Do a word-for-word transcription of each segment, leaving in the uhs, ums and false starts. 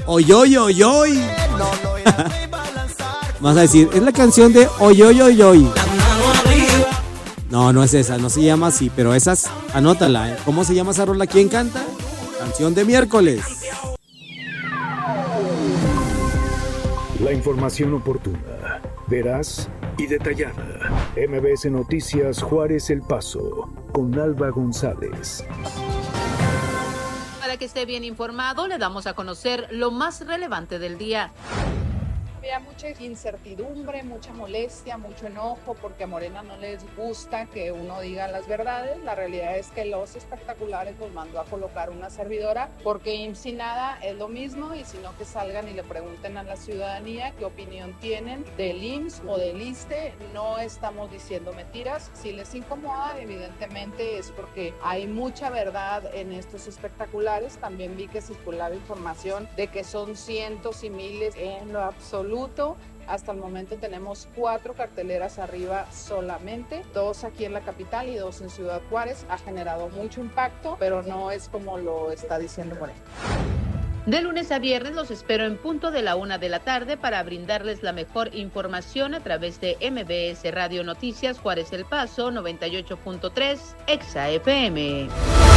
Oy, oy, oy, oy. Vas a decir, es la canción de Oy, oy, oy, oy. No, no es esa, no se llama así, pero esas, anótala, ¿eh? ¿Cómo se llama esa rola? ¿Quién canta? Canción de miércoles. La información oportuna, veraz y detallada. M B S Noticias Juárez El Paso, con Alba González. Para que esté bien informado, le damos a conocer lo más relevante del día. Había mucha incertidumbre, mucha molestia, mucho enojo, porque a Morena no les gusta que uno diga las verdades. La realidad es que los espectaculares los mandó a colocar una servidora, porque I M S S y nada es lo mismo, y sino que salgan y le pregunten a la ciudadanía qué opinión tienen del I M S S o del I S S S T E. No estamos diciendo mentiras. Si les incomoda, evidentemente es porque hay mucha verdad en estos espectaculares. También vi que circulaba información de que son cientos y miles. En lo absoluto, hasta el momento tenemos cuatro carteleras arriba solamente, dos aquí en la capital y dos en Ciudad Juárez. Ha generado mucho impacto, pero no es como lo está diciendo Morena. De lunes a viernes los espero en punto de la una de la tarde para brindarles la mejor información a través de M B S Radio Noticias Juárez El Paso noventa y ocho punto tres Exa F M.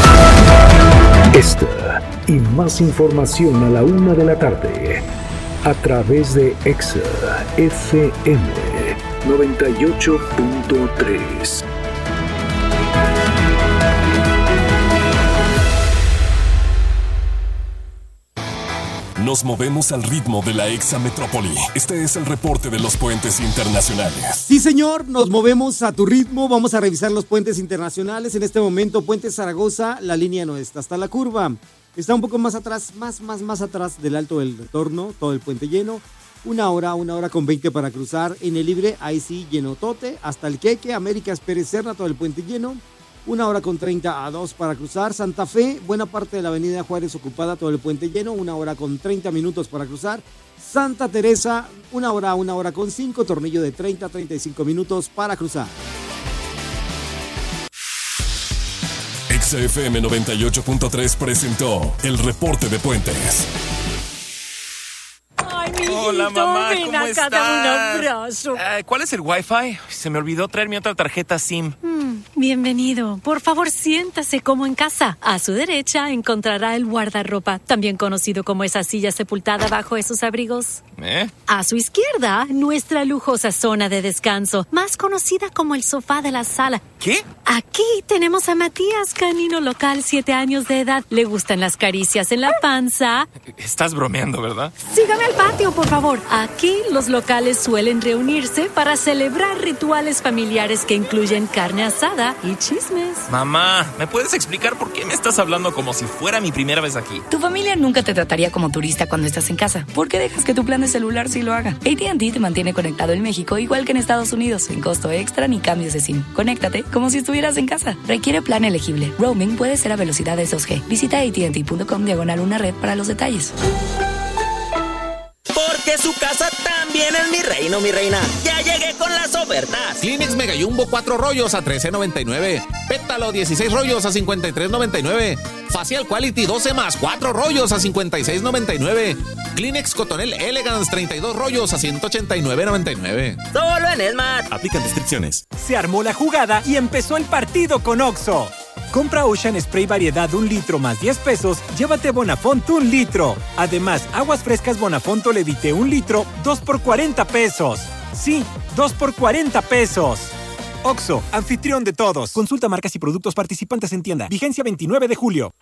Esta y más información a la una de la tarde a través de Exa F M noventa y ocho punto tres. Nos movemos al ritmo de la Exa Metrópoli. Este es el reporte de los puentes internacionales. Sí, señor, nos movemos a tu ritmo. Vamos a revisar los puentes internacionales. En este momento, Puente Zaragoza, la línea no está hasta la curva. Está un poco más atrás, más, más, más atrás del Alto del Retorno, todo el puente lleno. Una hora, una hora con veinte para cruzar. En el Libre, ahí sí, lleno tote. Hasta el Queque, Américas Pérez Serna, todo el puente lleno. Una hora con treinta a dos para cruzar. Santa Fe, buena parte de la avenida Juárez ocupada, todo el puente lleno. Una hora con treinta minutos para cruzar. Santa Teresa, una hora, una hora con cinco. Tornillo de treinta a treinta y cinco minutos para cruzar. Exa F M noventa y ocho punto tres presentó el reporte de puentes. Ay, mi hijito, hola, mamá, ven ¿cómo acá, estás? dame un abrazo. Uh, ¿Cuál es el Wi-Fi? Se me olvidó traer mi otra tarjeta SIM. Mm, bienvenido. Por favor, siéntase como en casa. A su derecha encontrará el guardarropa, también conocido como esa silla sepultada bajo esos abrigos. ¿Eh? A su izquierda, nuestra lujosa zona de descanso, más conocida como el sofá de la sala. ¿Qué? Aquí tenemos a Matías, canino local, siete años de edad. Le gustan las caricias en la panza. Estás bromeando, ¿verdad? Sígame al patio, por favor. Aquí los locales suelen reunirse para celebrar rituales familiares que incluyen carne asada y chismes. Mamá, ¿me puedes explicar por qué me estás hablando como si fuera mi primera vez aquí? Tu familia nunca te trataría como turista cuando estás en casa. ¿Por qué dejas que tu plan de celular sí lo haga? A T and T te mantiene conectado en México igual que en Estados Unidos, sin costo extra ni cambios de SIM. Conéctate como si estuvieras en casa. Requiere plan elegible. Roaming puede ser a velocidades dos G. Visita AT&T.com diagonal una red para los detalles. Porque su casa también es mi reino, mi reina. Ya llegué con las ofertas. Kleenex Mega Jumbo cuatro rollos a trece noventa y nueve. Pétalo dieciséis rollos a cincuenta y tres noventa y nueve. Facial Quality doce más cuatro rollos a cincuenta y seis noventa y nueve. Kleenex Cotonel Elegance treinta y dos rollos a ciento ochenta y nueve noventa y nueve. Solo en Smart. Aplican restricciones. Se armó la jugada y empezó el partido con Oxxo. Compra Ocean Spray variedad un litro más diez pesos, llévate Bonafont un litro. Además, aguas frescas Bonafont Levite un litro, dos por cuarenta pesos. Sí, dos por cuarenta pesos. Oxxo, anfitrión de todos. Consulta marcas y productos participantes en tienda. Vigencia veintinueve de julio.